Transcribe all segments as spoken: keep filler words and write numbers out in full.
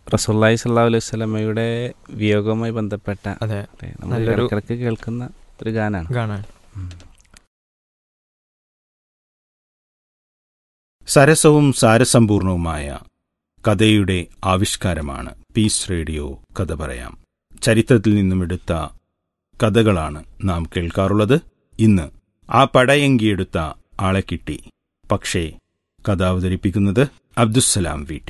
റസൂലുള്ളാഹി സ്വല്ലല്ലാഹു അലൈഹി വസല്ലമയുടെ വിയോഗവുമായി ബന്ധപ്പെട്ട അതെ നമ്മൾ നല്ലൊരു ഇടയ്ക്കിടയ്ക്ക് കേൾക്കുന്ന ഒരു ഗാനാണ്. ഗാനാണ്. സരസവും സാരസമ്പൂർണവുമായ കഥയുടെ ആവിഷ്കാരമാണ് പീസ് റേഡിയോ കഥ പറയാം. ചരിത്രത്തിൽ നിന്നും എടുത്ത കഥകളാണ് നാം കേൾക്കാറുള്ളത്. ഇന്ന് ആ പടയങ്കിയെടുത്ത ആളെ കിട്ടി, പക്ഷേ കഥ അവതരിപ്പിക്കുന്നത് അബ്ദുസ്സലാം വീട്ടി.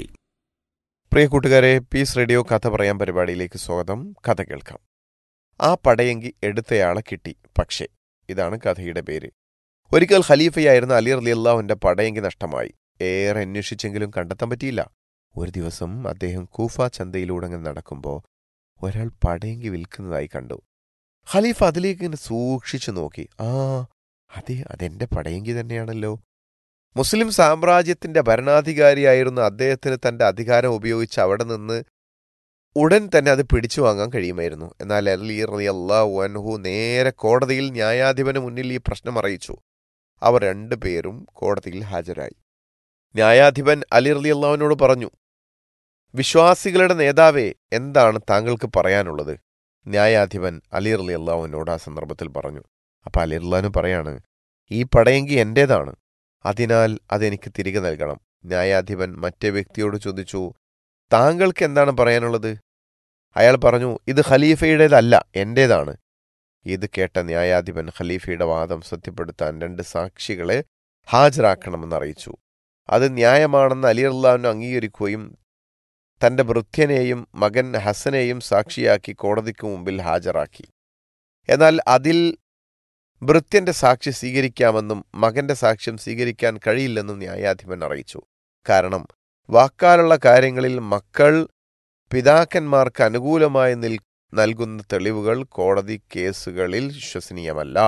പ്രിയ കൂട്ടുകാരെ, പീസ് റേഡിയോ കഥ പറയാൻ പരിപാടിയിലേക്ക് സ്വാഗതം. കഥ കേൾക്കാം. ആ പടയങ്കി എടുത്തയാളെ കിട്ടി, പക്ഷേ ഇതാണ് കഥയുടെ പേര്. ഒരിക്കൽ ഖലീഫയായിരുന്ന അലി റളിയല്ലാഹുവിന്റെ പടയങ്കി നഷ്ടമായി. ഏറെ അന്വേഷിച്ചെങ്കിലും കണ്ടെത്താൻ പറ്റിയില്ല. ഒരു ദിവസം അദ്ദേഹം കൂഫ ചന്തയിലൂടെ നടക്കുമ്പോൾ ഒരാൾ പടയങ്കി വിൽക്കുന്നതായി കണ്ടു. ഖലീഫ അതിലേക്ക് ഇങ്ങനെ സൂക്ഷിച്ചു നോക്കി. ആ അതെ, അതെന്റെ പടയങ്കി തന്നെയാണല്ലോ. മുസ്ലിം സാമ്രാജ്യത്തിന്റെ ഭരണാധികാരിയായിരുന്ന അദ്ദേഹത്തിന് തന്റെ അധികാരം ഉപയോഗിച്ച് അവിടെ നിന്ന് ഉടൻ തന്നെ അത് പിടിച്ചു വാങ്ങാൻ കഴിയുമായിരുന്നു. എന്നാൽ അലി റളിയല്ലാഹു അൻഹു നേരെ കോടതിയിൽ ന്യായാധിപന് മുന്നിൽ ഈ പ്രശ്നം അറിയിച്ചു. അവർ രണ്ടുപേരും കോടതിയിൽ ഹാജരായി. ന്യായാധിപൻ അലി റളിയല്ലാഹുവിനോട് പറഞ്ഞു, വിശ്വാസികളുടെ നേതാവേ, എന്താണ് താങ്കൾക്ക് പറയാനുള്ളത്? ന്യായാധിപൻ അലി റളിയല്ലാഹുവിനോട് ആ സന്ദർഭത്തിൽ പറഞ്ഞു. അപ്പം അലി റളിയല്ലാഹു പറയാണ്, ഈ പടയങ്കി എന്റേതാണ്, അതിനാൽ അതെനിക്ക് തിരികെ നൽകണം. ന്യായാധിപൻ മറ്റേ വ്യക്തിയോട് ചോദിച്ചു, താങ്കൾക്ക് എന്താണ് പറയാനുള്ളത്? അയാൾ പറഞ്ഞു, ഇത് ഖലീഫയുടേതല്ല, എന്റേതാണ്. ഇത് കേട്ട ന്യായാധിപൻ ഖലീഫയുടെ വാദം സത്യപ്പെടുത്താൻ രണ്ട് സാക്ഷികളെ ഹാജരാക്കണമെന്നറിയിച്ചു. അത് ന്യായമാണെന്ന് അലി റളിയല്ലാഹു അംഗീകരിക്കുകയും തന്റെ ഭൃത്യനെയും മകൻ ഹസനെയും സാക്ഷിയാക്കി കോടതിക്ക് മുമ്പിൽ ഹാജരാക്കി. എന്നാൽ അതിൽ ഭൃത്യന്റെ സാക്ഷി സ്വീകരിക്കാമെന്നും മകന്റെ സാക്ഷ്യം സ്വീകരിക്കാൻ കഴിയില്ലെന്നും ന്യായാധിപൻ അറിയിച്ചു. കാരണം വാക്കാലുള്ള കാര്യങ്ങളിൽ മക്കൾ പിതാക്കന്മാർക്ക് അനുകൂലമായി നിൽ നൽകുന്ന തെളിവുകൾ കോടതി കേസുകളിൽ വിശ്വസനീയമല്ല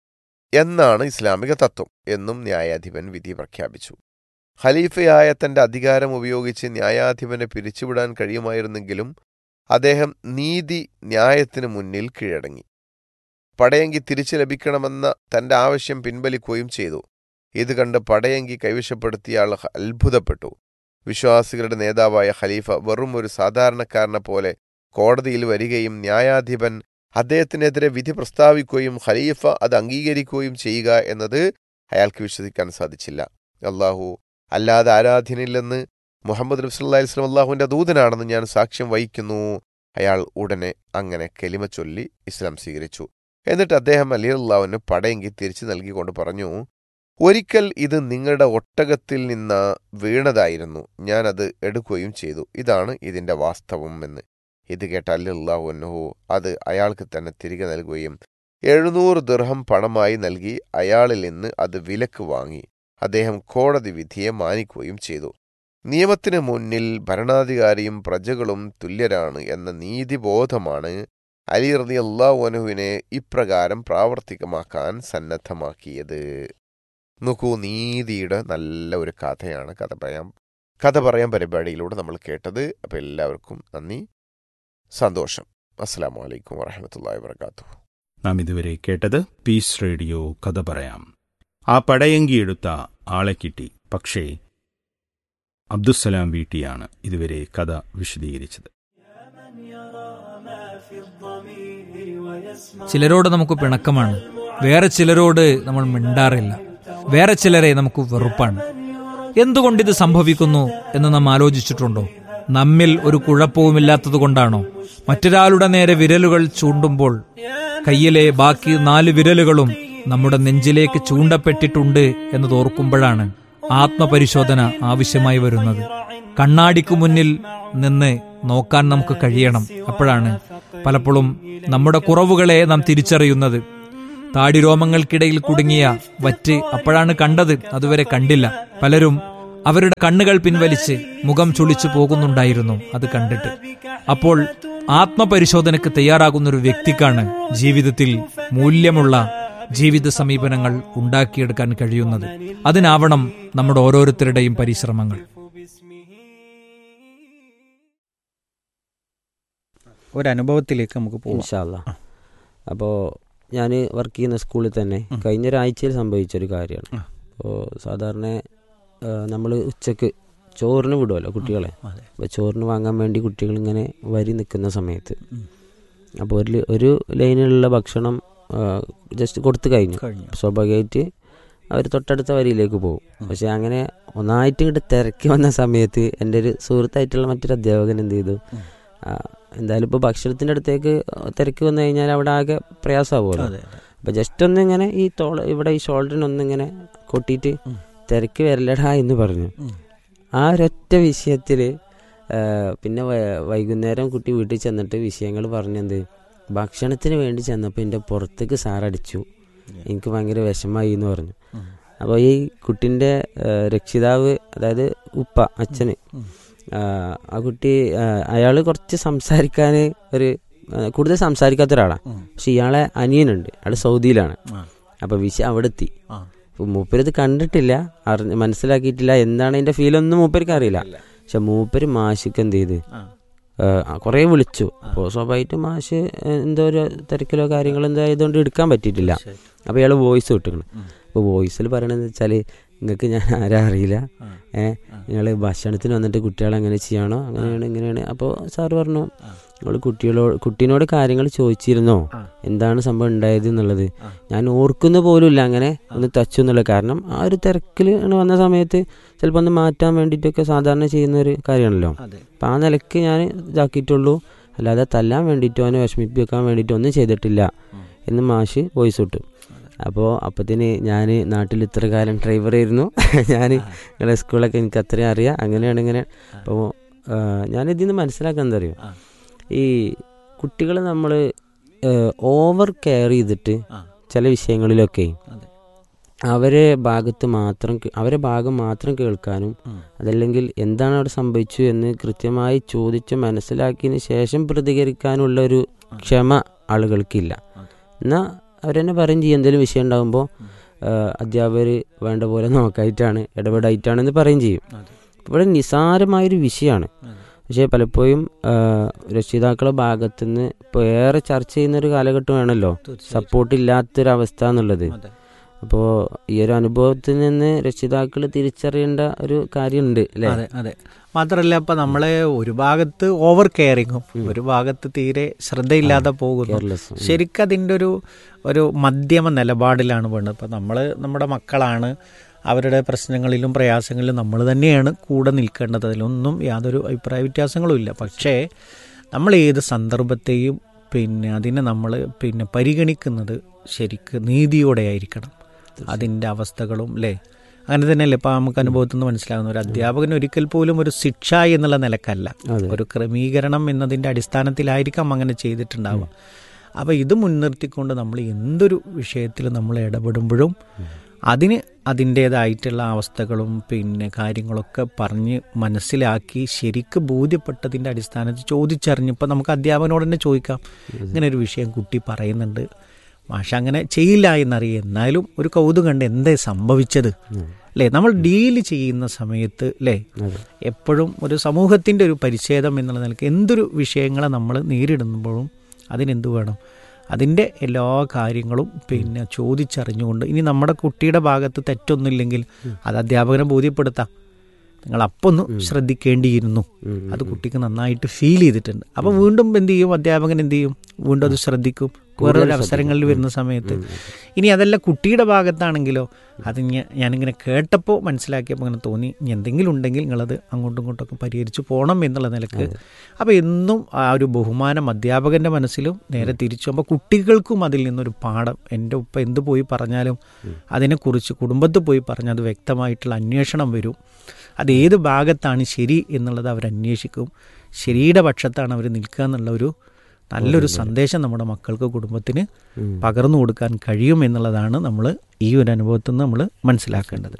എന്നാണ് ഇസ്ലാമിക തത്വം എന്നും ന്യായാധിപൻ വിധി പ്രഖ്യാപിച്ചു. ഖലീഫയായ തന്റെ അധികാരം ഉപയോഗിച്ച് ന്യായാധിപനെ പിരിച്ചുവിടാൻ കഴിയുമായിരുന്നെങ്കിലും അദ്ദേഹം നീതി ന്യായത്തിന് മുന്നിൽ കീഴടങ്ങി. പടയങ്കി തിരിച്ചു ലഭിക്കണമെന്ന തന്റെ ആവശ്യം പിൻവലിക്കുകയും ചെയ്തു. ഇത് കണ്ട് പടയങ്കി കൈവശപ്പെടുത്തിയ ആൾ അത്ഭുതപ്പെട്ടു. വിശ്വാസികളുടെ നേതാവായ ഖലീഫ വെറും ഒരു സാധാരണക്കാരനെ പോലെ കോടതിയിൽ വരികയും ന്യായാധിപൻ അദ്ദേഹത്തിനെതിരെ വിധി പ്രസ്താവിക്കുകയും ഖലീഫ അത് അംഗീകരിക്കുകയും ചെയ്യുക എന്നത് അയാൾക്ക് വിശ്വസിക്കാൻ സാധിച്ചില്ല. അള്ളാഹു അല്ലാതെ ആരാധ്യനില്ലെന്ന് മുഹമ്മദ് നബി സല്ലല്ലാഹു അലൈഹി വസല്ലം അള്ളാഹുവിന്റെ ദൂതനാണെന്ന് ഞാൻ സാക്ഷ്യം വഹിക്കുന്നു. അയാൾ ഉടനെ അങ്ങനെ കലിമ ചൊല്ലി ഇസ്ലാം സ്വീകരിച്ചു. എന്നിട്ട് അദ്ദേഹം അലി റളിയല്ലാഹുവിന് പടയങ്കി തിരിച്ചു നൽകിക്കൊണ്ട് പറഞ്ഞു, ഒരിക്കൽ ഇത് നിങ്ങളുടെ ഒട്ടകത്തിൽ നിന്ന് വീണതായിരുന്നു, ഞാനത് എടുക്കുകയും ചെയ്തു. ഇതാണ് ഇതിന്റെ വാസ്തവം എന്ന്. ഇത് കേട്ട അലി റളിയല്ലാഹു അൻഹു അത് അയാൾക്ക് തന്നെ തിരികെ നൽകുകയും എഴുന്നൂറ് ദിർഹം പണമായി നൽകി അയാളിൽ നിന്ന് അത് വിലക്ക് വാങ്ങി. അദ്ദേഹം കോടതി വിധിയെ മാനിക്കുകയും ചെയ്തു. നിയമത്തിന് മുന്നിൽ ഭരണാധികാരിയും പ്രജകളും തുല്യരാണ് എന്ന നീതിബോധമാണ് അലി റളിയല്ലാഹു അൻഹുവിനെ ഇപ്രകാരം പ്രാവർത്തികമാക്കാൻ സന്നദ്ധമാക്കിയത്. നോക്കൂ, നീതിയുടെ നല്ല ഒരു കഥയാണ് കഥ പറയാം കഥ പറയാൻ പരിപാടിയിലൂടെ നമ്മൾ കേട്ടത്. അപ്പം എല്ലാവർക്കും നന്ദി, സന്തോഷം. അസ്സലാമു അലൈക്കും വറഹ്മത്തുള്ളാഹി വബറകാതുഹു. നാം ഇതുവരെ കേട്ടത് പീസ് റേഡിയോ കഥ പറയാം. ആ പടയങ്കിയെടുത്ത ആളെ കിട്ടി, പക്ഷേ അബ്ദുസ്സലാം വീട്ടിയാണ് ഇതുവരെ കഥ വിശദീകരിച്ചത്. ചിലരോട് നമുക്ക് പിണക്കമാണ്, വേറെ ചിലരോട് നമ്മൾ മിണ്ടാറില്ല, വേറെ ചിലരെ നമുക്ക് വെറുപ്പാണ്. എന്തുകൊണ്ടിത് സംഭവിക്കുന്നു എന്ന് നാം ആലോചിച്ചിട്ടുണ്ടോ? നമ്മിൽ ഒരു കുഴപ്പവുമില്ലാത്തതുകൊണ്ടാണോ? മറ്റൊരാളുടെ നേരെ വിരലുകൾ ചൂണ്ടുമ്പോൾ കയ്യിലെ ബാക്കി നാല് വിരലുകളും നമ്മുടെ നെഞ്ചിലേക്ക് ചൂണ്ടപ്പെട്ടിട്ടുണ്ട് എന്ന് ഓർക്കുമ്പോഴാണ് ആത്മപരിശോധന ആവശ്യമായി വരുന്നത്. കണ്ണാടിക്കു മുന്നിൽ നിന്ന് നോക്കാൻ നമുക്ക് കഴിയണം. അപ്പോഴാണ് പലപ്പോഴും നമ്മുടെ കുറവുകളെ നാം തിരിച്ചറിയുന്നത്. താടിരോമങ്ങൾക്കിടയിൽ കുടുങ്ങിയ വറ്റ് അപ്പോഴാണ് കണ്ടത്, അതുവരെ കണ്ടില്ല. പലരും അവരുടെ കണ്ണുകൾ പിൻവലിച്ച് മുഖം ചുളിച്ചു പോകുന്നുണ്ടായിരുന്നു അത് കണ്ടിട്ട്. അപ്പോൾ ആത്മപരിശോധനയ്ക്ക് തയ്യാറാകുന്ന ഒരു വ്യക്തിക്കാണ് ജീവിതത്തിൽ മൂല്യമുള്ള ജീവിത സമീപനങ്ങൾ ഉണ്ടാക്കിയെടുക്കാൻ കഴിയുന്നത്. അതിനാവണം നമ്മുടെ ഓരോരുത്തരുടെയും പരിശ്രമങ്ങൾ. ഒരനുഭവത്തിലേക്ക് നമുക്ക് പോകാം. ഇൻഷാ അല്ലാഹ്. അപ്പോൾ ഞാൻ വർക്ക് ചെയ്യുന്ന സ്കൂളിൽ തന്നെ കഴിഞ്ഞൊരാഴ്ചയിൽ സംഭവിച്ചൊരു കാര്യമാണ്. അപ്പോൾ സാധാരണ നമ്മൾ ഉച്ചക്ക് ചോറിന് വിടുമല്ലോ കുട്ടികളെ. അപ്പോൾ ചോറിന് വാങ്ങാൻ വേണ്ടി കുട്ടികൾ ഇങ്ങനെ വരി നിൽക്കുന്ന സമയത്ത് അപ്പോൾ ഒരു ഒരു ലൈനിലുള്ള ഭക്ഷണം ജസ്റ്റ് കൊടുത്തു കഴിഞ്ഞു. സ്വാഭാവികമായിട്ട് അവർ തൊട്ടടുത്ത വരിയിലേക്ക് പോകും. പക്ഷെ അങ്ങനെ ഒന്നായിട്ട് ഇങ്ങോട്ട് തിരക്കി വന്ന സമയത്ത് എൻ്റെ ഒരു സുഹൃത്തായിട്ടുള്ള മറ്റൊരു അധ്യാപകൻ എന്ത് ചെയ്തു, എന്തായാലും ഇപ്പോൾ ഭക്ഷണത്തിൻ്റെ അടുത്തേക്ക് തിരക്കി വന്നു കഴിഞ്ഞാൽ അവിടെ ആകെ പ്രയാസമാവുമല്ലോ. അപ്പോൾ ജസ്റ്റ് ഒന്ന് ഇങ്ങനെ ഈ തോള ഇവിടെ ഈ ഷോൾഡറിനൊന്നിങ്ങനെ കൊട്ടിയിട്ട് തിരക്ക് വരലടാ എന്ന് പറഞ്ഞു. ആ ഒരൊറ്റ വിഷയത്തിൽ പിന്നെ വൈകുന്നേരം കുട്ടി വീട്ടിൽ ചെന്നിട്ട് വിഷയങ്ങൾ പറഞ്ഞെന്ത്, ഭക്ഷണത്തിന് വേണ്ടി ചെന്നപ്പോൾ എൻ്റെ പുറത്തേക്ക് സാറടിച്ചു, എനിക്ക് ഭയങ്കര വിഷമായി എന്ന് പറഞ്ഞു. അപ്പോൾ ഈ കുട്ടീൻ്റെ രക്ഷിതാവ്, അതായത് ഉപ്പ അച്ഛന്, ആ കുട്ടി അയാൾ കുറച്ച് സംസാരിക്കാൻ ഒരു കൂടുതൽ സംസാരിക്കാത്ത ഒരാളാണ്. പക്ഷെ ഇയാളെ അനിയനുണ്ട്, അയാൾ സൗദിയിലാണ്. അപ്പോൾ വിഷയം അവിടെ എത്തി. മൂപ്പരിത് കണ്ടിട്ടില്ല, അറിഞ്ഞ് മനസ്സിലാക്കിയിട്ടില്ല, എന്താണ് അതിൻ്റെ ഫീലൊന്നും മൂപ്പർക്ക് അറിയില്ല. പക്ഷെ മൂപ്പര് മാഷിക്ക് എന്ത് ചെയ്ത് കുറേ വിളിച്ചു. അപ്പോൾ സ്വാഭാവികമായിട്ടും മാഷ് എന്തോ ഒരു തിരക്കിലോ കാര്യങ്ങളോ എന്തോ ആയതുകൊണ്ട് എടുക്കാൻ പറ്റിയിട്ടില്ല. അപ്പോൾ ഇയാൾ വോയിസ് വിട്ടിക്കണം. അപ്പോൾ വോയിസിൽ പറയണതെന്ന് വെച്ചാൽ, നിങ്ങൾക്ക് ഞാൻ ആരാ അറിയില്ല, ഏഹ് നിങ്ങൾ ഭക്ഷണത്തിന് വന്നിട്ട് കുട്ടികളെ അങ്ങനെ ചെയ്യണോ, അങ്ങനെയാണ് ഇങ്ങനെയാണ്. അപ്പോൾ സാറ് പറഞ്ഞു, നിങ്ങൾ കുട്ടികളോട് കുട്ടീനോട് കാര്യങ്ങൾ ചോദിച്ചിരുന്നോ, എന്താണ് സംഭവം ഉണ്ടായത് എന്നുള്ളത്? ഞാൻ ഓർക്കുന്ന പോലുമില്ല അങ്ങനെ ഒന്ന് തച്ചു എന്നുള്ളത്. കാരണം ആ ഒരു തിരക്കിൽ വന്ന സമയത്ത് ചിലപ്പോൾ ഒന്ന് മാറ്റാൻ വേണ്ടിയിട്ടൊക്കെ സാധാരണ ചെയ്യുന്ന ഒരു കാര്യമാണല്ലോ. അപ്പം ആ നിലയ്ക്ക് ഞാൻ ഇതാക്കിയിട്ടുള്ളൂ, അല്ലാതെ തല്ലാൻ വേണ്ടിയിട്ടോ അവനെ വിഷമിപ്പിക്കാൻ വേണ്ടിയിട്ടോ ഒന്നും ചെയ്തിട്ടില്ല എന്ന് മാഷ് വോയിസ് വിട്ടു. അപ്പോൾ അപ്പത്തിന് ഞാൻ നാട്ടിൽ ഇത്ര കാലം ഡ്രൈവറായിരുന്നു, ഞാൻ നിങ്ങളെ സ്കൂളൊക്കെ എനിക്ക് അത്രയും അറിയാം, അങ്ങനെയാണ് ഇങ്ങനെ. അപ്പോൾ ഞാനിതിൽ നിന്ന് മനസ്സിലാക്കാൻ എന്താ അറിയോ, ഈ കുട്ടികളെ നമ്മൾ ഓവർ കെയർ ചെയ്തിട്ട് ചില വിഷയങ്ങളിലൊക്കെ അവരെ ഭാഗത്ത് മാത്രം അവരെ ഭാഗം മാത്രം കേൾക്കാനും അതല്ലെങ്കിൽ എന്താണ് അവിടെ സംഭവിച്ചു എന്ന് കൃത്യമായി ചോദിച്ച് മനസ്സിലാക്കിയതിന് ശേഷം പ്രതികരിക്കാനുള്ള ഒരു ക്ഷമ ആളുകൾക്കില്ല. എന്നാൽ അവരെന്നെ പറയും ചെയ്യും, എന്തെങ്കിലും വിഷയം ഉണ്ടാകുമ്പോൾ അധ്യാപകർ വേണ്ട പോലെ നോക്കായിട്ടാണ് ഇടപെടായിട്ടാണെന്ന് പറയും ചെയ്യും. ഇവിടെ നിസാരമായൊരു വിഷയമാണ്. പക്ഷേ പലപ്പോഴും രക്ഷിതാക്കളുടെ ഭാഗത്തുനിന്ന് ഇപ്പോൾ ഏറെ ചർച്ച ചെയ്യുന്നൊരു കാലഘട്ടമാണല്ലോ സപ്പോർട്ട് ഇല്ലാത്തൊരവസ്ഥ എന്നുള്ളത്. അപ്പോൾ ഈ ഒരു അനുഭവത്തിൽ നിന്ന് രക്ഷിതാക്കൾ തിരിച്ചറിയേണ്ട ഒരു കാര്യമുണ്ട് അല്ലേ? അതെ അതെ മാത്രമല്ല ഇപ്പം നമ്മളെ ഒരു ഭാഗത്ത് ഓവർ കെയറിങ്ങും ഒരു ഭാഗത്ത് തീരെ ശ്രദ്ധയില്ലാതെ പോകുന്നു. ശരിക്കും അതിൻ്റെ ഒരു ഒരു മധ്യമ നിലപാടിലാണ് വേണ്ടത്. ഇപ്പം നമ്മൾ നമ്മുടെ മക്കളാണ്, അവരുടെ പ്രശ്നങ്ങളിലും പ്രയാസങ്ങളിലും നമ്മൾ തന്നെയാണ് കൂടെ നിൽക്കേണ്ടത്. അതിലൊന്നും യാതൊരു അഭിപ്രായ വ്യത്യാസങ്ങളും ഇല്ല. പക്ഷേ നമ്മൾ ഏത് സന്ദർഭത്തെയും പിന്നെ അതിനെ നമ്മൾ പിന്നെ പരിഗണിക്കുന്നത് ശരിക്ക് നീതിയോടെ ആയിരിക്കണം. അതിൻ്റെ അവസ്ഥകളും അല്ലേ, അങ്ങനെ തന്നെയല്ലേ ഇപ്പം നമുക്ക് അനുഭവത്തിൽ നിന്ന് മനസ്സിലാകുന്ന ഒരു അധ്യാപകൻ ഒരിക്കൽ പോലും ഒരു ശിക്ഷ എന്നുള്ള നിലക്കല്ല, ഒരു ക്രമീകരണം എന്നതിൻ്റെ അടിസ്ഥാനത്തിലായിരിക്കാം അങ്ങനെ ചെയ്തിട്ടുണ്ടാവുക. അപ്പോൾ ഇത് മുൻനിർത്തിക്കൊണ്ട് നമ്മൾ എന്തൊരു വിഷയത്തിൽ നമ്മൾ ഇടപെടുമ്പോഴും അതിന് അതിൻ്റേതായിട്ടുള്ള അവസ്ഥകളും പിന്നെ കാര്യങ്ങളൊക്കെ പറഞ്ഞ് മനസ്സിലാക്കി ശരിക്ക് ബോധ്യപ്പെട്ടതിൻ്റെ അടിസ്ഥാനത്തിൽ ചോദിച്ചറിഞ്ഞപ്പോൾ നമുക്ക് അധ്യാപകനോട് തന്നെ ചോദിക്കാം, ഇങ്ങനെ ഒരു വിഷയം കുട്ടി പറയുന്നുണ്ട്, മാഷ അങ്ങനെ ചെയ്യില്ല എന്നറിയാം, എന്നാലും ഒരു കൗതുകണ്ട് എന്തേ സംഭവിച്ചത് അല്ലേ? നമ്മൾ ഡീൽ ചെയ്യുന്ന സമയത്ത് അല്ലേ എപ്പോഴും ഒരു സമൂഹത്തിൻ്റെ ഒരു പരിച്ഛേദം എന്നുള്ള നിലയ്ക്ക് എന്തൊരു വിഷയങ്ങളെ നമ്മൾ നേരിടുമ്പോഴും അതിനെന്ത് വേണം, അതിൻ്റെ എല്ലാ കാര്യങ്ങളും പിന്നെ ചോദിച്ചറിഞ്ഞുകൊണ്ട്, ഇനി നമ്മുടെ കുട്ടിയുടെ ഭാഗത്ത് തെറ്റൊന്നുമില്ലെങ്കിൽ അത് അധ്യാപകനെ ബോധ്യപ്പെടുത്താം, നിങ്ങൾ അപ്പോൾ ഒന്ന് ശ്രദ്ധിക്കേണ്ടിയിരുന്നു, അത് കുട്ടിക്ക് നന്നായിട്ട് ഫീൽ ചെയ്തിട്ടുണ്ട്. അപ്പോൾ വീണ്ടും എന്ത് ചെയ്യും, അധ്യാപകൻ എന്ത് ചെയ്യും, വീണ്ടും അത് ശ്രദ്ധിക്കും വേറൊരു അവസരങ്ങളിൽ വരുന്ന സമയത്ത്. ഇനി അതല്ല കുട്ടിയുടെ ഭാഗത്താണെങ്കിലോ, അത് ഞാനിങ്ങനെ കേട്ടപ്പോൾ മനസ്സിലാക്കിയപ്പോൾ അങ്ങനെ തോന്നി, ഇനി എന്തെങ്കിലും ഉണ്ടെങ്കിൽ നിങ്ങളത് അങ്ങോട്ടും ഇങ്ങോട്ടൊക്കെ പരിഹരിച്ച് പോകണം എന്നുള്ള നിലക്ക്. അപ്പോൾ എന്നും ആ ഒരു ബഹുമാനം അധ്യാപകൻ്റെ മനസ്സിലും നേരെ തിരിച്ചു. അപ്പോൾ കുട്ടികൾക്കും അതിൽ നിന്നൊരു പാഠം, എൻ്റെ ഉപ്പ എന്ത് പോയി പറഞ്ഞാലും അതിനെക്കുറിച്ച് കുടുംബത്തിൽ പോയി പറഞ്ഞാൽ അത് വ്യക്തമായിട്ടുള്ള അന്വേഷണം വരും. അത് ഏത് ഭാഗത്താണ് ശരി എന്നുള്ളത് അവരന്വേഷിക്കും, ശരിയുടെ പക്ഷത്താണ് അവർ നിൽക്കുക എന്നുള്ള ഒരു നല്ലൊരു സന്ദേശം നമ്മുടെ മക്കൾക്ക് കുടുംബത്തിന് പകർന്നു കൊടുക്കാൻ കഴിയും എന്നുള്ളതാണ് നമ്മൾ ഈ ഒരു അനുഭവത്തിൽ നിന്ന് നമ്മൾ മനസ്സിലാക്കേണ്ടത്.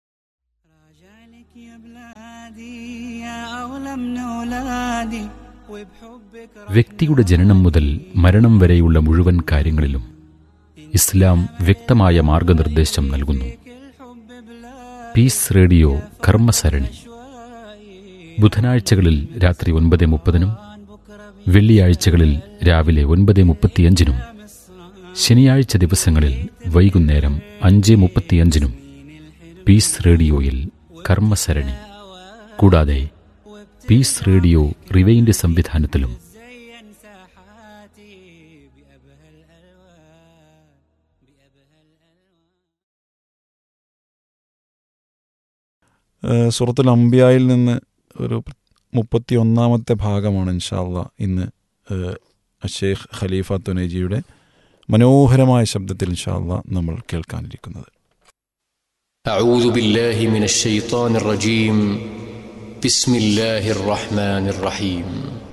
വ്യക്തിയുടെ ജനനം മുതൽ മരണം വരെയുള്ള മുഴുവൻ കാര്യങ്ങളിലും ഇസ്ലാം വ്യക്തമായ മാർഗനിർദ്ദേശം നൽകുന്നു. പീസ് റേഡിയോ കർമ്മസരണി ബുധനാഴ്ചകളിൽ രാത്രി ഒൻപത് മുപ്പതിനും വെള്ളിയാഴ്ചകളിൽ രാവിലെ ഒൻപത് മുപ്പത്തിയഞ്ചിനും ശനിയാഴ്ച ദിവസങ്ങളിൽ വൈകുന്നേരം അഞ്ച് മുപ്പത്തിയഞ്ചിനും പീസ് റേഡിയോയിൽ കർമ്മസരണി. കൂടാതെ പീസ് റേഡിയോ റിവൈൻഡ് സംവിധാനത്തിലും. സൂറത്തുൽ അംബിയായിൽ നിന്ന് ഒരു മുപ്പത്തി ഒന്നാമത്തെ ഭാഗമാണ് ഇൻഷാ അല്ലാഹ് ഇന്ന് ഷെയ്ഖ് ഖലീഫ തുനൈജിയുടെ മനോഹരമായ ശബ്ദത്തിൽ ഇൻഷാ അല്ലാഹ് നമ്മൾ കേൾക്കാനിരിക്കുന്നത്. അഊദു ബില്ലാഹി മിനശ് ശൈത്വാനിർ റജീം. ബിസ്മില്ലാഹിർ റഹ്മാനിർ റഹീം.